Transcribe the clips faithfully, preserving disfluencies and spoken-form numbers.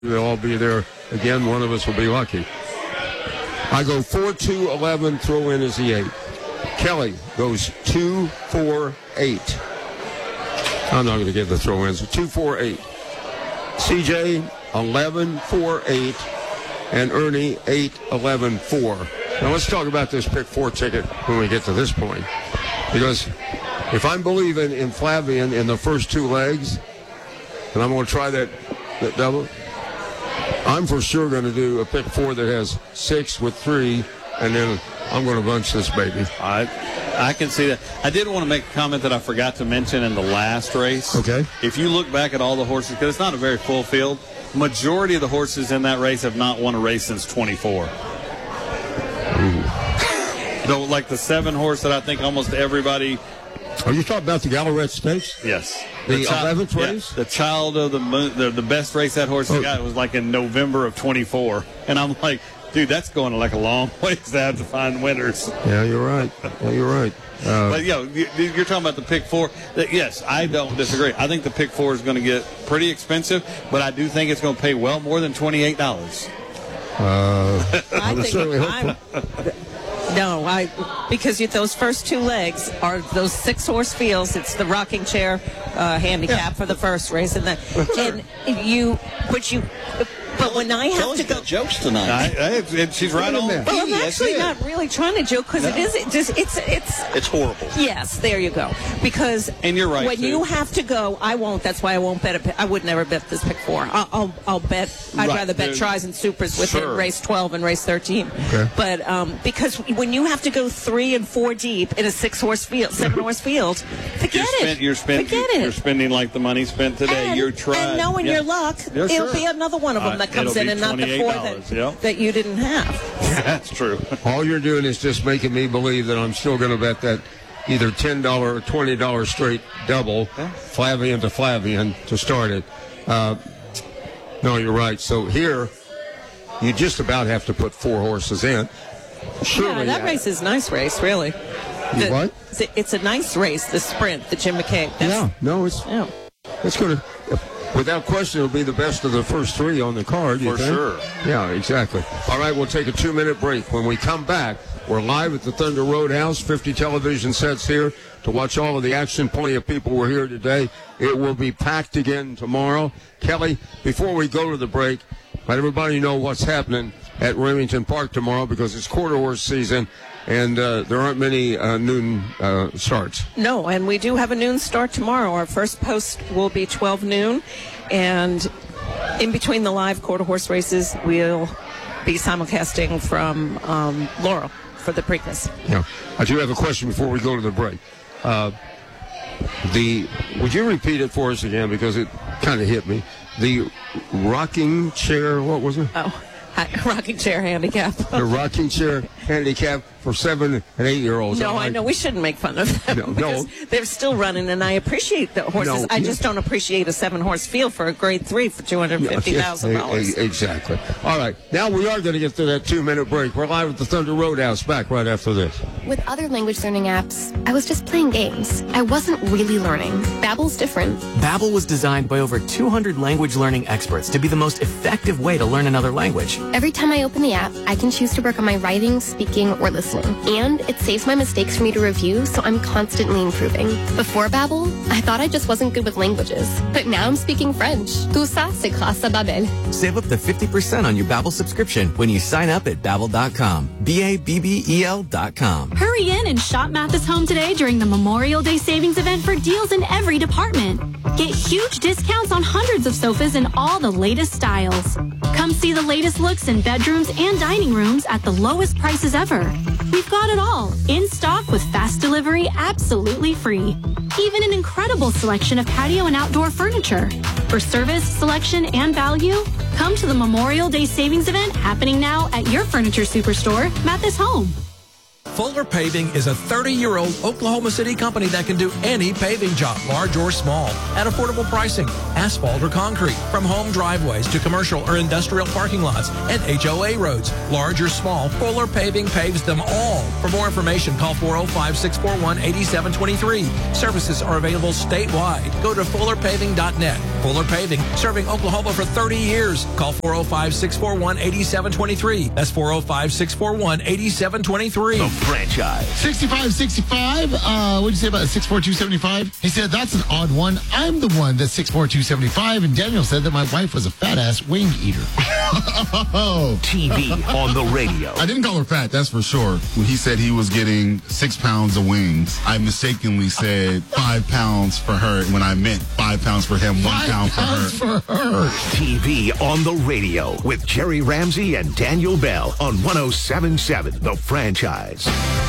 They'll all be there again. One of us will be lucky. I go four, two, eleven, throw in is the eight. Kelly goes two, four, eight. I'm not going to give the throw ins. two, four, eight. C J, eleven, four, eight. And Ernie, eight, eleven, four. Now let's talk about this pick four ticket when we get to this point. Because if I'm believing in Flavien in the first two legs, and I'm going to try that, that double, I'm for sure going to do a pick four that has six with three, and then I'm going to bunch this baby. I, I can see that. I did want to make a comment that I forgot to mention in the last race. Okay. If you look back at all the horses, because it's not a very full field, majority of the horses in that race have not won a race since twenty-four. Though, like the seven horse that I think almost everybody. Are you talking about the Galloway Stakes? Yes. The, the eleventh yeah, race? The child of the moon, the, the best race that horse oh. got was like in November of twenty-four. And I'm like, dude, that's going like a long ways to have to find winners. Yeah, you're right. Yeah, you're right. Uh, but, you know, you're talking about the pick four. Yes, I don't disagree. I think the pick four is going to get pretty expensive, but I do think it's going to pay well more than twenty-eight dollars. Uh, I think certainly I'm, no, I because you, those first two legs are those six horse fields. It's the rocking chair uh, handicap yeah. for the first race, and then and you, but you. But when I have Kelly's to go, got jokes tonight. I, I, she's right on. Well, I'm actually not really trying to joke because no. it is it just it's it's it's horrible. Yes, there you go. Because and you're right. When too. you have to go, I won't. That's why I won't bet. A, I would never bet this pick four. I'll I'll, I'll bet. I'd right. rather bet There's, tries and supers within sure. race twelve and race thirteen. Okay. But um, because when you have to go three and four deep in a six horse field, seven horse field, forget you're it. Spent, you're spent, forget you're, it. You're spending like the money spent today. And, you're trying. And knowing yeah. your luck, yeah, it'll sure. be another one of them uh, that comes in and not the four that, yep. that you didn't have. That's true. All you're doing is just making me believe that I'm still going to bet that either ten dollars or twenty dollars straight double, huh? Flavien to Flavien to start it. Uh, no, you're right. So here, you just about have to put four horses in. Surely, yeah, that uh, race is a nice race, really. You the, what? It's a nice race, the sprint, the Jim McKay. That's, yeah, no, it's yeah. it's going to. Without question, it'll be the best of the first three on the card. You For think? sure. Yeah, exactly. All right, we'll take a two-minute break. When we come back, we're live at the Thunder Roadhouse, fifty television sets here to watch all of the action. Plenty of people were here today. It will be packed again tomorrow. Kelly, before we go to the break, let everybody know what's happening at Remington Park tomorrow because it's quarter horse season. And uh, there aren't many uh, noon uh, starts. No, and we do have a noon start tomorrow. Our first post will be twelve noon. And in between the live quarter horse races, we'll be simulcasting from um, Laurel for the Preakness. Yeah. I do have a question before we go to the break. Uh, the Would you repeat it for us again because it kind of hit me? The rocking chair, what was it? Oh. Rocking chair handicap. The rocking chair handicap for seven and eight year olds. No, like, I know we shouldn't make fun of them no, because no. they're still running, and I appreciate the horses. No, I yeah. just don't appreciate a seven horse field for a grade three for two hundred fifty thousand dollars. Yeah, exactly. All right, now we are going to get to that two minute break. We're live at the Thunder Roadhouse. Back right after this. With other language learning apps, I was just playing games. I wasn't really learning. Babbel's different. Babbel was designed by over two hundred language learning experts to be the most effective way to learn another language. Every time I open the app, I can choose to work on my writing, speaking, or listening. And it saves my mistakes for me to review, so I'm constantly improving. Before Babbel, I thought I just wasn't good with languages. But now I'm speaking French. Tout ça, c'est grâce à Babbel. Save up to fifty percent on your Babbel subscription when you sign up at Babbel dot com. B A B B E L dot com. Hurry in and shop Mathis Home today during the Memorial Day savings event for deals in every department. Get huge discounts on hundreds of sofas in all the latest styles. Come see the latest looks in bedrooms and dining rooms at the lowest prices ever. We've got it all, in stock with fast delivery absolutely free. Even an incredible selection of patio and outdoor furniture. For service, selection, and value, come to the Memorial Day savings event happening now at your furniture superstore, Mathis Home. Fuller Paving is a thirty-year-old Oklahoma City company that can do any paving job, large or small, at affordable pricing, asphalt or concrete, from home driveways to commercial or industrial parking lots and H O A roads. Large or small, Fuller Paving paves them all. For more information, call four oh five, six four one, eight seven two three. Services are available statewide. Go to fuller paving dot net. Fuller Paving, serving Oklahoma for thirty years. Call four oh five, six four one, eight seven two three. That's four oh five, six four one, eight seven two three. The Franchise. sixty-five sixty-five. Uh, what did you say about six four two seven five? He said, that's an odd one. I'm the one that's six four two seven five. And Daniel said that my wife was a fat-ass wing eater. Oh. T V on the radio. I didn't call her fat, that's for sure. When he said he was getting six pounds of wings, I mistakenly said five pounds for her when I meant five pounds for him, one Five pound for her. pounds for her. T V on the radio with Jerry Ramsey and Daniel Bell on one oh seven point seven The Franchise.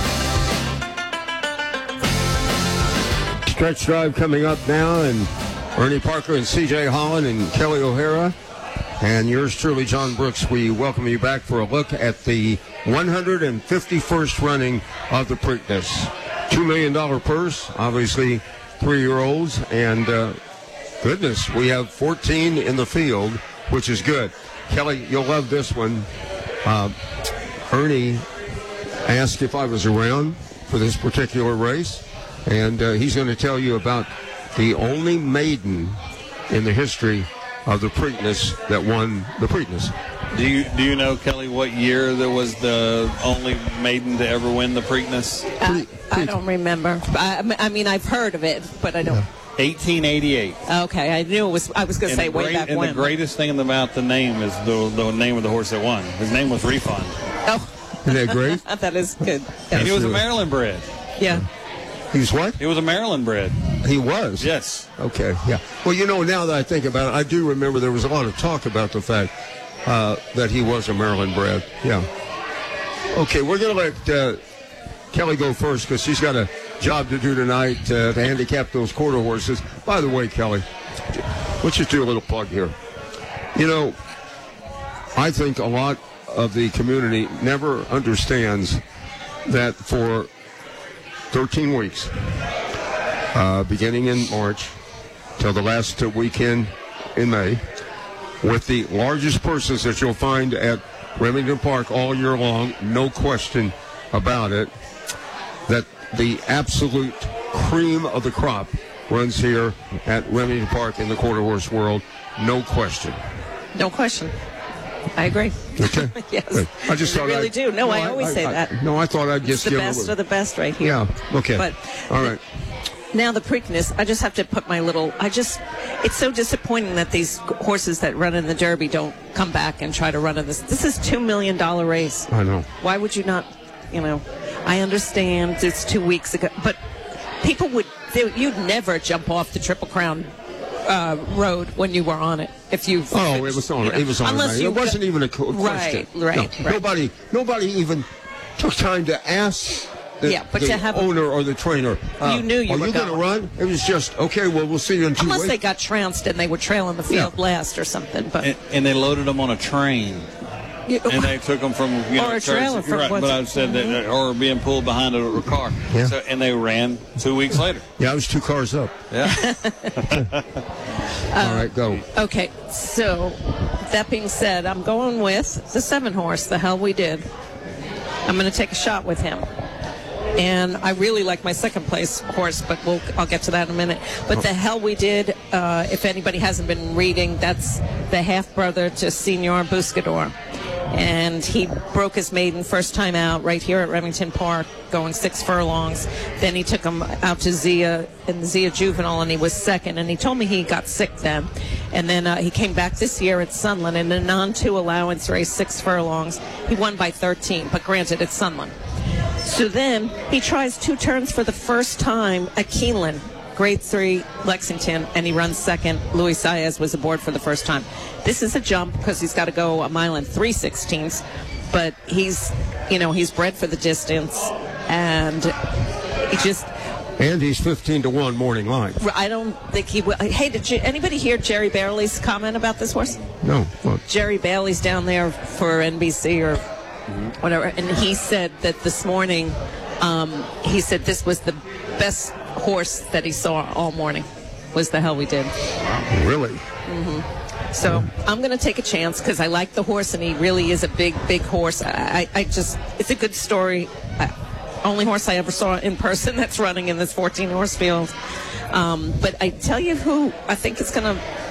Stretch drive coming up now, and Ernie Parker and C J Holland and Kelly O'Hara. And yours truly, John Brooks, we welcome you back for a look at the one hundred fifty-first running of the Preakness. two million dollars purse, obviously three-year-olds, and uh, goodness, we have fourteen in the field, which is good. Kelly, you'll love this one. Uh, Ernie asked if I was around for this particular race, and uh, he's going to tell you about the only maiden in the history of the Preakness that won the Preakness. Do you do you know, Kelly, what year there was the only maiden to ever win the Preakness? Uh, I don't remember. I, I mean, I've heard of it, but I don't. eighteen eighty-eight. Okay, I knew it was. I was going to say the way great, back and when. the greatest thing about the name is the the name of the horse that won. His name was Refund. Oh, isn't that great? That is good. And he was a really- Maryland bred. Yeah. He was what? He was a Maryland bred. He was? Yes. Okay, yeah. Well, you know, now that I think about it, I do remember there was a lot of talk about the fact uh, that he was a Maryland bred. Yeah. Okay, we're going to let uh, Kelly go first because she's got a job to do tonight uh, to handicap those quarter horses. By the way, Kelly, let's just do a little plug here. You know, I think a lot of the community never understands that for thirteen weeks, uh, beginning in March till the last uh, weekend in May, with the largest purses that you'll find at Remington Park all year long, no question about it, that the absolute cream of the crop runs here at Remington Park in the quarter horse world, no question. No question. I agree. Okay. Yes. Good. I just I thought really I'd- do. No, I always say I- that. No, I thought I'd It's just the give best a of little. the best right here. Yeah. Okay. But all right. now the Preakness, I just have to put my little. I just. It's so disappointing that these horses that run in the Derby don't come back and try to run in this. This is two million dollar race. I know. Why would you not? You know, I understand it's two weeks ago, but people would. They, you'd never jump off the Triple Crown uh, road when you were on it. If you Oh, it was on. you know, It was on. unless Right. you It wasn't even a co- right, question. right, No, right. Nobody. Nobody even took time to ask. The, Yeah, but the to have a- owner or the trainer. Uh, You knew you are were you gonna going. run? It was just okay. Well, we'll see you in two Unless weeks. they got trounced and they were trailing the field Yeah. last or something, but And, and they loaded them on a train. you, And they took them from, you know, Or a church- trailer from right, what's- but I said that, or being pulled behind a, a car. Yeah. So, and they ran two weeks later. Yeah, I was two cars up. Yeah. All right, go. okay. So that being said, I'm going with the seven horse. The hell we did. I'm going to take a shot with him. And I really like my second place horse, but we'll, I'll get to that in a minute. But the hell we did, uh, if anybody hasn't been reading, that's the half-brother to Senor Buscador. And he broke his maiden first time out right here at Remington Park, going six furlongs. Then he took him out to Zia in the Zia Juvenile, and he was second. And he told me he got sick then. And then uh, he came back this year at Sunland in a non two allowance race, six furlongs. He won by thirteen, but granted, it's Sunland. So then he tries two turns for the first time at Keeneland, grade three, Lexington, and he runs second. Luis Saez was aboard for the first time. This is a jump because he's got to go a mile and three sixteenths, but he's, you know, he's bred for the distance, and he just. And he's fifteen to one morning line. I don't think he will. Hey, did you, anybody hear Jerry Bailey's comment about this horse? No. What? Jerry Bailey's down there for N B C or whatever, and he said that this morning, um, he said this was the best horse that he saw all morning, was the hell we did. Really? Mm-hmm. So I'm going to take a chance because I like the horse, and he really is a big, big horse. I, I, I just, it's a good story. I, only horse I ever saw in person that's running in this fourteen horse field. Um, but I tell you who I think is going to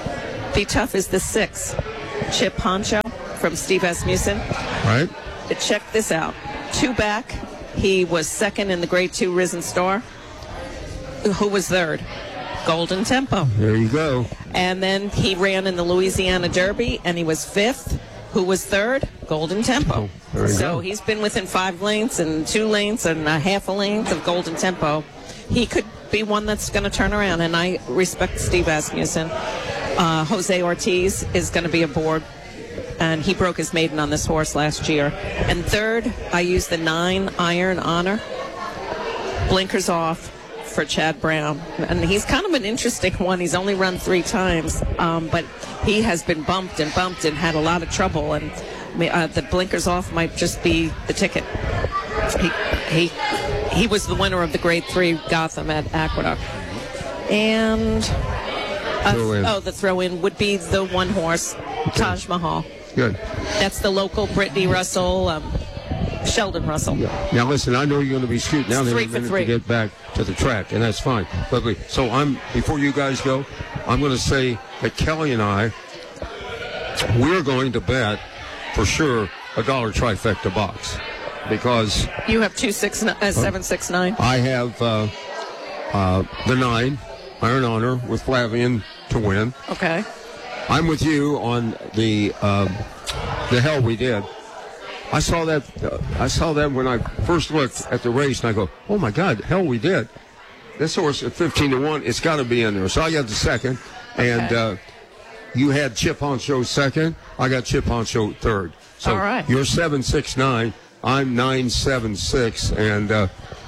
be tough is the six, Chip Honcho from Steve Asmussen. Right. Check this out. Two back, he was second in the grade two Risen Star. Who was third? Golden Tempo. There you go. And then he ran in the Louisiana Derby, and he was fifth. Who was third? Golden Tempo. There you So go. he's been within five lengths and two lengths and a half a length of Golden Tempo. He could be one that's going to turn around, and I respect Steve Asmussen. Uh, Jose Ortiz is going to be aboard, and he broke his maiden on this horse last year. And third, I used the nine Iron Honor. Blinkers off for Chad Brown. And he's kind of an interesting one. He's only run three times, um, but he has been bumped and bumped and had a lot of trouble. And uh, the blinkers off might just be the ticket. He, he, he was the winner of the grade three Gotham at Aqueduct. And uh, Throw in. oh, the throw in would be the one horse, Taj Mahal. Good. That's the local Brittany Russell, um, Sheldon Russell. Yeah. Now listen, I know you're going to be shooting down there Three in a for minute three. to get back to the track, and that's fine. But we, so I'm before you guys go, I'm going to say that Kelly and I, we're going to bet for sure a dollar trifecta box because You have two six nine, uh, seven six nine. I have uh, uh, the nine Iron Honor with Flavian to win. Okay. I'm with you on the um, the hell we did. I saw that. Uh, I saw that when I first looked at the race, and I go, "Oh my God, hell we did!" This horse at fifteen to one, it's got to be in there. So I got the second, and Okay. uh, you had Chip Honcho second. I got Chip Honcho third. So All right. you're seven six nine. I'm nine seven six, and uh,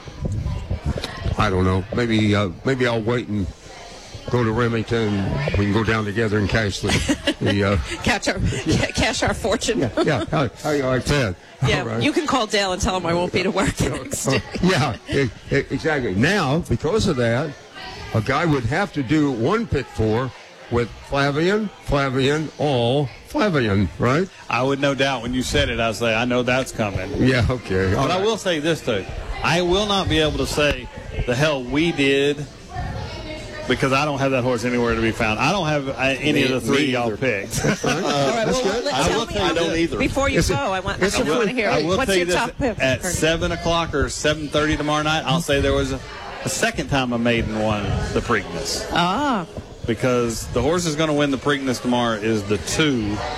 I don't know. Maybe uh, maybe I'll wait and go to Remington. We can go down together and cash the, the uh, Catch our, cash our fortune. yeah, yeah. How, how you like that? Yeah, All right. you can call Dale and tell him I won't be to work the next day. yeah, e- e- exactly. Now, because of that, a guy would have to do one pick four with Flavian, Flavian, all Flavian, right? I would no doubt when you said it, I was like, I know that's coming. Yeah, okay. All But I right. will say this, though. I will not be able to say the hell we did because I don't have that horse anywhere to be found. I don't have uh, any Me- of the three me y'all either. picked. All right, well, let- I tell will me tell you I don't this. either. Before you It's a- go, I want, it's I a want to good- hear I will what's tell you your this, top pick. at seven o'clock or seven thirty tomorrow night, I'll say there was a, a second time a maiden won the Preakness. Ah, Because the horse is going to win the Preakness tomorrow is the two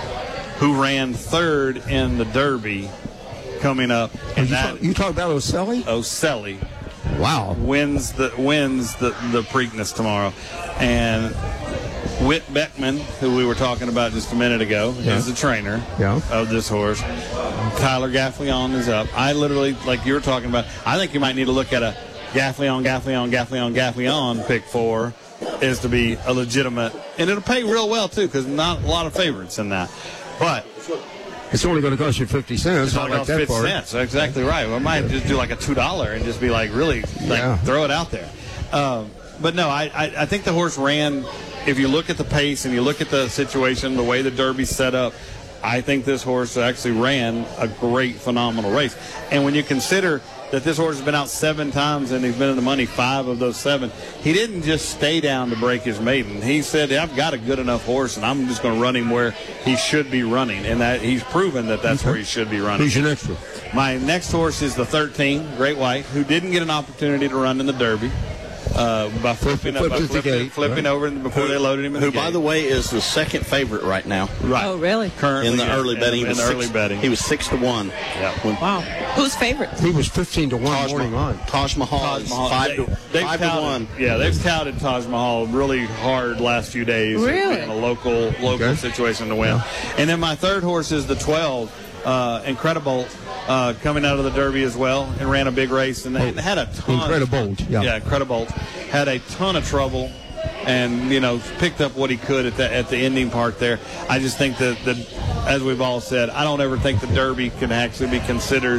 who ran third in the Derby coming up. And you, that talk, you talk about Oselli? Oselli Wow. wins the wins the, the Preakness tomorrow. And Whit Beckman, who we were talking about just a minute ago, Yeah. is the trainer Yeah. of this horse. Tyler Gaffleon is up. I literally, like you were talking about, I think you might need to look at a Gaffleon, Gaffleon, Gaffleon, Gaffleon pick four is to be a legitimate, and it'll pay real well too because not a lot of favorites in that. But It's only going to cost you fifty cents. it's I only like cost that fifty part. cents. Exactly right. We might just do like a two dollar and just be like really like Yeah. throw it out there. Um, but no, I, I I think the horse ran. If you look at the pace and you look at the situation, the way the Derby's set up, I think this horse actually ran a great, phenomenal race. And when you consider that this horse has been out seven times and he's been in the money five of those seven, he didn't just stay down to break his maiden. He said, I've got a good enough horse and I'm just going to run him where he should be running. And that he's proven that that's where he should be running. Who's your next one? My next horse is the thirteen, Great White, who didn't get an opportunity to run in the Derby. Uh, by flipping, Flip- by flip the flipping, gate, flipping right. over before they loaded him in Who, the by gate. the way, is the second favorite right now. Right. oh, really? Currently In the yeah, early in- betting, he in was the early six, betting. He was six to one. Yeah. When Wow. Who's favorite? He was fifteen to one Taj, morning on. Taj Mahal Taj is Mahal. five They- to they've five touted, to one. Yeah, they've touted Taj Mahal really hard last few days. Really? In a local local Okay. situation to win. And then my third horse is the twelve, uh, Incredible, uh, coming out of the Derby as well and ran a big race and, and had a ton. Incredible, yeah. Yeah, Incredible. Had a ton of trouble. And you know, picked up what he could at the at the ending part there. I just think that the, as we've all said, I don't ever think the Derby can actually be considered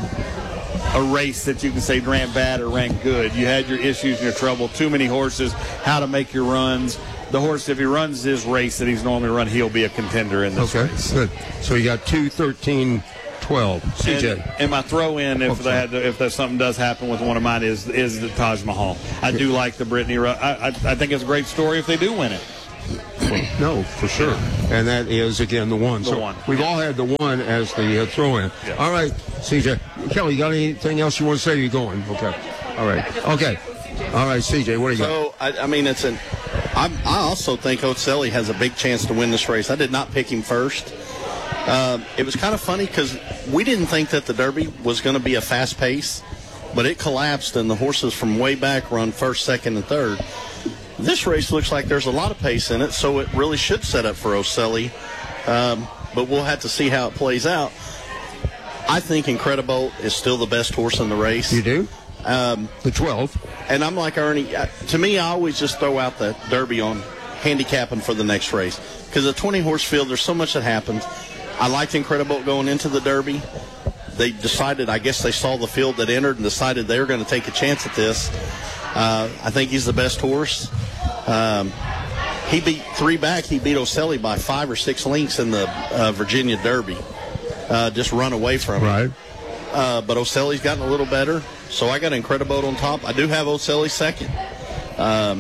a race that you can say ran bad or ran good. You had your issues and your trouble. Too many horses. How to make your runs. The horse, if he runs his race that he's normally run, he'll be a contender in this Okay, race. good. So you got two, thirteen, twelve. C J. And, and my throw in, if Oh, they had to, if there's something does happen with one of mine, is is the Taj Mahal. I do like the Brittany. Ru- I, I I think it's a great story if they do win it. Well, no, for sure. And that is, again, the one. The so one. We've all had the one as the uh, throw-in. Yeah. All right, C J. Kelly, you got anything else you want to say? You're going. Okay. All right. Okay. All right, C J, what do you got? So, I, I mean, it's an. I'm, I also think Ocelli has a big chance to win this race. I did not pick him first. Uh, it was kind of funny because we didn't think that the Derby was going to be a fast pace, but it collapsed and the horses from way back run first, second, and third. This race looks like there's a lot of pace in it, so it really should set up for Ocelli. Um, but we'll have to see how it plays out. I think Incredibolt is still the best horse in the race. You do? Um, the twelfth. And I'm like Ernie. Uh, to me, I always just throw out the Derby on handicapping for the next race. Because a twenty-horse field, there's so much that happens. I liked Incredibolt going into the Derby. They decided, I guess they saw the field that entered and decided they were going to take a chance at this. Uh, I think he's the best horse. Um, he beat three back. He beat Ocelli by five or six lengths in the uh, Virginia Derby. Uh, just run away from him. Right. Uh, but Ocelli's gotten a little better. So I got Incredibolt on top. I do have Ocelli second. Um,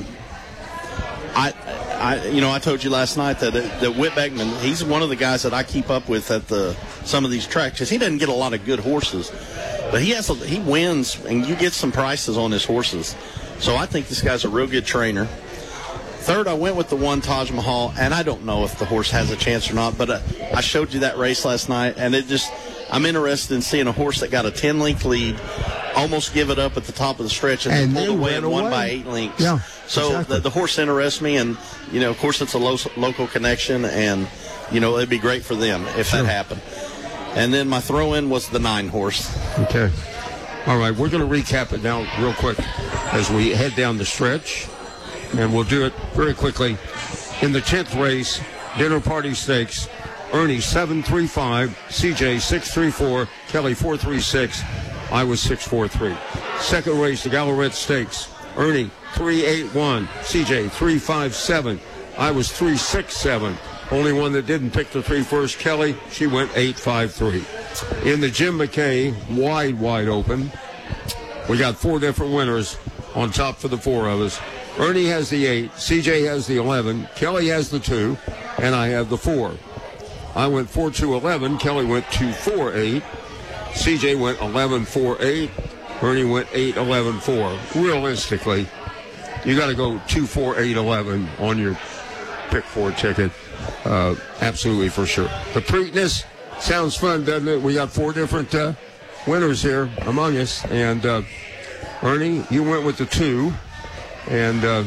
I, I, you know, I told you last night that that Whit Beckman, he's one of the guys that I keep up with at the some of these tracks. Because he doesn't get a lot of good horses, but he has a, he wins, and you get some prices on his horses. So I think this guy's a real good trainer. Third, I went with the one Taj Mahal, and I don't know if the horse has a chance or not. But uh, I showed you that race last night, and it just I'm interested in seeing a horse that got a ten-length lead, almost give it up at the top of the stretch, and, and pulled away ran and won away. by eight lengths. Yeah, so exactly. the, the horse interests me, and you know, of course, it's a lo- local connection, and you know, it'd be great for them if Sure. that happened. And then my throw-in was the nine horse. Okay. All right, we're going to recap it now real quick as we head down the stretch, and we'll do it very quickly. In the tenth race, Dinner Party Stakes, Ernie seven three five, C J six three four, Kelly four three six, I was six four three. Second race, the Gallaret Stakes, Ernie three eight one, C J three five seven, I was three six seven. Only one that didn't pick the three first, Kelly, she went eight five three. In the Jim McKay, wide, wide open, we got four different winners on top for the four of us. Ernie has the eight, C J has the eleven, Kelly has the two, and I have the four. I went four two eleven, Kelly went two four eight, C J went eleven four eight, Ernie went eight eleven four. Realistically, you got to go two four eight eleven on your pick four ticket. Uh, absolutely, for sure. The Preakness sounds fun, doesn't it? We got four different uh, winners here among us. And uh, Ernie, you went with the two. And uh,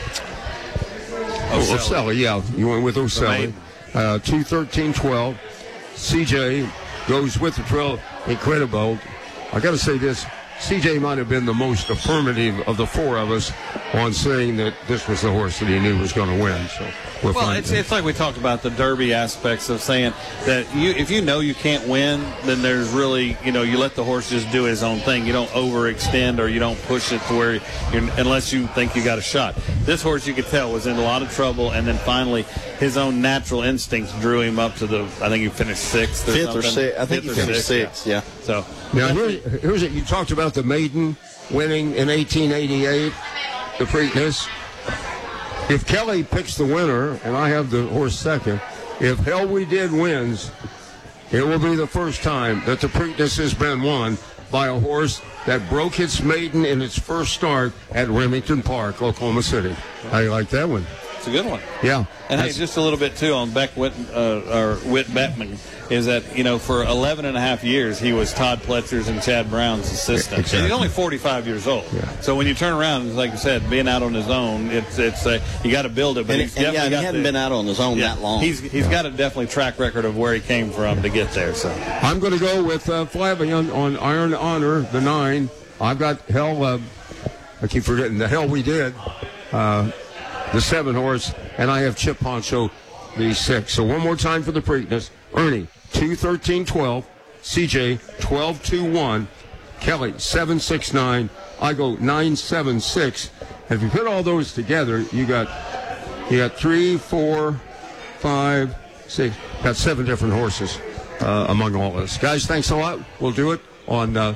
oh, Ocelli, yeah, you went with Ocelli. Uh, two thirteen twelve. C J goes with the twelve. Incredibolt. I got to say this. C J might have been the most affirmative of the four of us on saying that this was the horse that he knew was going to win. So we're well, fine. it's, it's like we talked about the Derby aspects of saying that you, if you know you can't win, then there's really, you know, you let the horse just do his own thing. You don't overextend or you don't push it to where you're, unless you think you got a shot. This horse, you could tell, was in a lot of trouble, and then finally his own natural instincts drew him up to the, I think he finished sixth or Fifth something. or sixth. I think Fifth he or finished sixth, yeah. So now, here's, here's it. You talked about the maiden winning in eighteen eighty-eight, the Preakness. If Kelly picks the winner, and I have the horse second, if Hell We Did wins, it will be the first time that the Preakness has been won by a horse that broke its maiden in its first start at Remington Park, Oklahoma City. How do you like that one? it's a good one. Yeah. And hey, just a little bit, too, on Beck Whit, uh, or Whit Beckman, is that, you know, for eleven and a half years, he was Todd Pletcher's and Chad Brown's assistant. Exactly. And he's only forty-five years old. Yeah. So when you turn around, like you said, being out on his own, it's, it's uh, you got to build it. But And, he's and yeah, definitely he got hadn't the, been out on his own yeah, that long. He's He's Yeah. got a definitely track record of where he came from to get there. So I'm going to go with uh, Flavian on Iron Honor, the nine. I've got Hell, uh, I keep forgetting, the Hell We Did, uh, the seven horse, and I have Chip Poncho, the six. So one more time for the Preakness. Ernie, two thirteen twelve. C J, twelve two one. Kelly, seven six nine. I go nine seven six. And if you put all those together, you got you got three, four, five, six. Got seven different horses uh, among all this. Guys, thanks a lot. We'll do it on uh,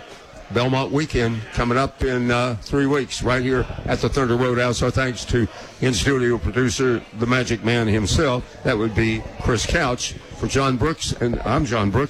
Belmont weekend coming up in uh, three weeks right here at the Thunder Roadhouse. Our thanks to in-studio producer, the Magic Man himself. That would be Chris Couch. For John Brooks, and I'm John Brooks.